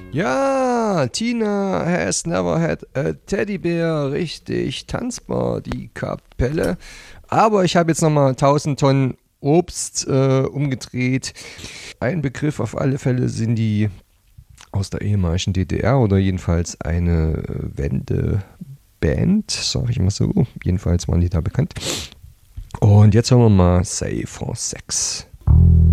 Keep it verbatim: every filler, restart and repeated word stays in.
Ja, Tina has never had a Teddy Bear. Richtig tanzbar, die Kapelle. Aber ich habe jetzt nochmal tausend Tonnen Obst äh, umgedreht. Ein Begriff auf alle Fälle sind die aus der ehemaligen D D R oder jedenfalls eine äh, Wendeband, sage ich mal so. Jedenfalls waren die da bekannt. Und jetzt hören wir mal Say for Sex.